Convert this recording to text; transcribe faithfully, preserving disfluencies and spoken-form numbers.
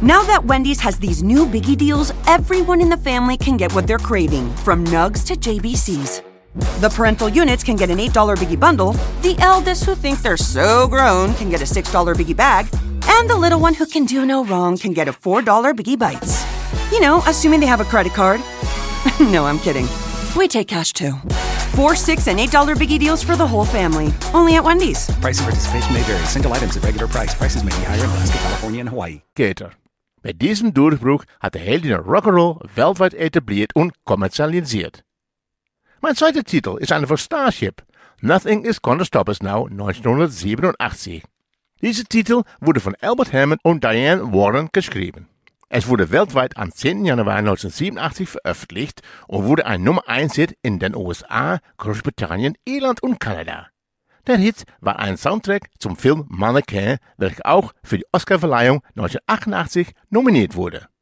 Now that Wendy's has these new biggie deals, everyone in the family can get what they're craving, from nugs to J B Cs. The parental units can get an eight dollar biggie bundle, the eldest who think they're so grown can get a six dollar biggie bag, and the little one who can do no wrong can get a four dollar biggie bites. You know, assuming they have a credit card. No, I'm kidding. We take cash too. Four, six, and eight dollar biggie deals for the whole family. Only at Wendy's. Price and participation may vary. Single items at regular price. Prices may be higher in Alaska, California, and Hawaii. Gator. Bei diesem Durchbruch hat der Heldin Rock'n'Roll weltweit etabliert und kommerzialisiert. Mein zweiter Titel ist einer von Starship. Nothing is Gonna Stop Us Now, neunzehnhundertsiebenundachtzig. Dieser Titel wurde von Albert Hammond und Diane Warren geschrieben. Es wurde weltweit am zehnten Januar neunzehnhundertsiebenundachtzig veröffentlicht und wurde ein Nummer eins Hit in den U S A, Großbritannien, Irland und Kanada. Der Hit war ein Soundtrack zum Film Mannequin, welcher auch für die Oscarverleihung neunzehnhundertachtundachtzig nominiert wurde.